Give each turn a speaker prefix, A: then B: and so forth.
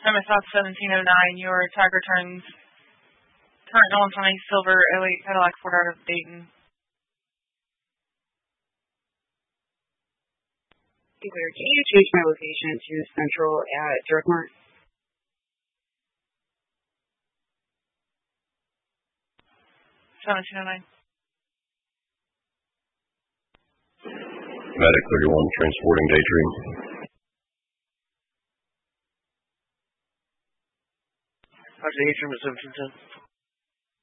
A: MSF 1709, your tag returns current Nolan County Silver 08 Cadillac Ford out of Dayton.
B: Clear. Can you change my location to Central at Direct Mart?
A: 1709.
C: Medic 31, transporting Daydream.
D: Roger, Daydream at 1710.